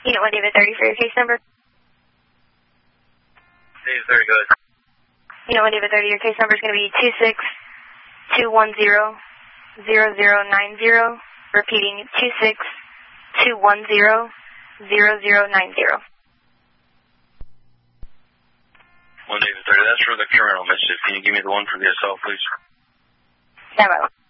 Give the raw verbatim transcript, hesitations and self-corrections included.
Unit one David thirty for your case number. David thirty, go ahead. Unit one David thirty, your case number is going to be two six two one zero zero zero nine zero. Repeating, two six two one zero zero zero nine zero. one David thirty, that's for the criminal mischief. Can you give me the one for the assault, please? Stand by.